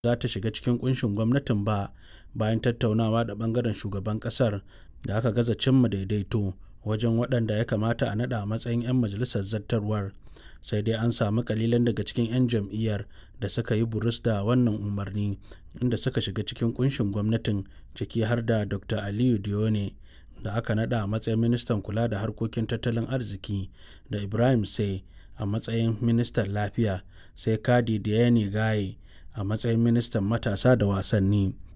za ta shiga cikin ƙunshin gwamnatin ba, bayan tattaunawa da ɓangaren shugaban ƙasar da aka gaza cimma daidaito wajen waɗanda ya kamata a naɗa a matsayin 'yan majalisar zartarwar. Sai dai an samu ƙalilan daga cikin 'yan jam'iyyar da suka yi burus da wannan umarni, inda suka shiga cikin ƙunshin gwamnatin, ciki har da Dr. Aliyu Dione da aka naɗa a matsayin ministan kula da harkokin tattalin arziki, da Ibrahim Sai a matsayin ministan lafiya, sai Kadi Dianye Gaye a matsayin ministan matasa da wasanni.